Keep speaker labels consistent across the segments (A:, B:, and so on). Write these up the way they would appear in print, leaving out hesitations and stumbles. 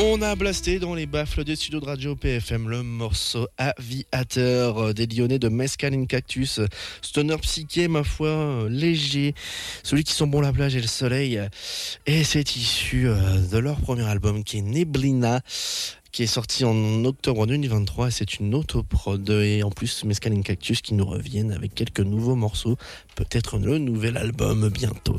A: On a blasté dans les baffles des studios de Radio PFM le morceau Aviateur des Lyonnais de Mescaline Cactus. Stoner psyché, ma foi, léger, celui qui sent bon la plage et le soleil. Et c'est issu de leur premier album qui est Neblina, qui est sorti en octobre 2023, et c'est une autoprod. Et en plus, Mescaline Cactus qui nous reviennent avec quelques nouveaux morceaux, peut-être le nouvel album bientôt.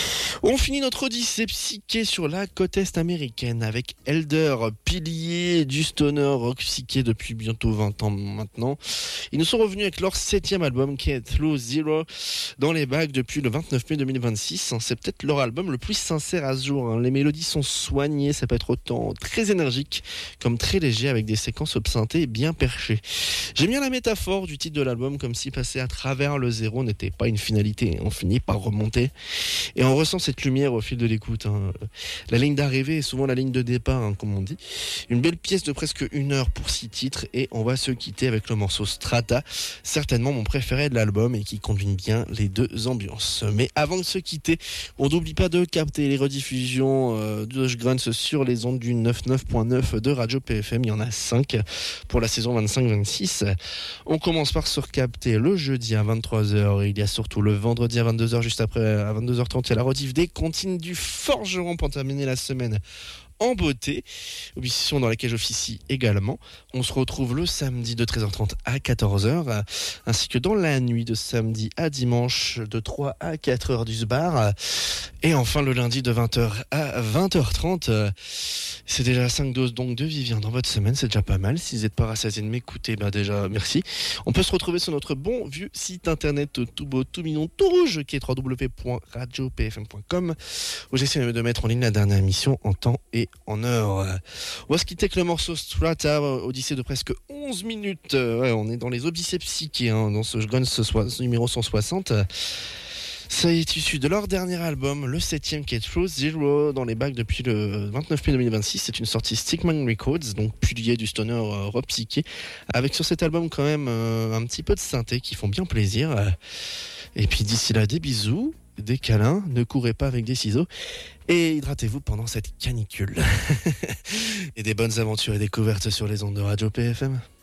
A: On finit notre odyssée psyché sur la côte est américaine avec Elder, pilier du stoner rock psyché depuis bientôt 20 ans maintenant. Ils nous sont revenus avec leur 7e album qui est Through Zero dans les bacs depuis le 29 mai 2026. C'est peut-être leur album le plus sincère à ce jour. Les mélodies sont soignées, ça peut être autant très énergique comme très léger avec des séquences au synthé bien perchées. J'aime bien la métaphore du titre de l'album, comme si passer à travers le zéro n'était pas une finalité. On finit par remonter et on ressent cette lumière au fil de l'écoute. La ligne d'arrivée est souvent la ligne de départ, comme on dit. Une belle pièce de presque 1 heure pour 6 titres et on va se quitter avec le morceau Strata, certainement mon préféré de l'album et qui combine bien les deux ambiances. Mais avant de se quitter, on n'oublie pas de capter les rediffusions de Grunts sur les ondes du 99.9 de Radio PFM. Il y en a 5 pour la saison 25-26. On commence par se recapter le jeudi à 23h et il y a surtout le vendredi à 22h, juste après à 22h30, il y a la rediff des comptines du Forgeron pour terminer la semaine en beauté, émission dans laquelle j'officie également. On se retrouve le samedi de 13h30 à 14h, ainsi que dans la nuit de samedi à dimanche de 3 à 4h du bar, et enfin le lundi de 20h à 20h30. C'est déjà 5 doses donc de Vivien dans votre semaine, c'est déjà pas mal. Si vous n'êtes pas rassasié de m'écouter, déjà merci. On peut se retrouver sur notre bon vieux site internet tout beau, tout mignon, tout rouge, qui est www.radiopfm.com, où j'essaie de mettre en ligne la dernière émission en temps et en heure. On va se quitter avec le morceau Strata, odyssée de presque 11 minutes. On est dans les odyssées psychés, dans ce Guns numéro 160. Ça est issu de leur dernier album, le 7e qui est Through Zero, dans les bacs depuis le 29 mai 2026. C'est une sortie Stickman Records, donc pilier du stoner rock psyché, avec sur cet album quand même un petit peu de synthé qui font bien plaisir. Et puis d'ici là, des bisous, des câlins, ne courez pas avec des ciseaux et hydratez-vous pendant cette canicule. Et des bonnes aventures et découvertes sur les ondes de Radio PFM.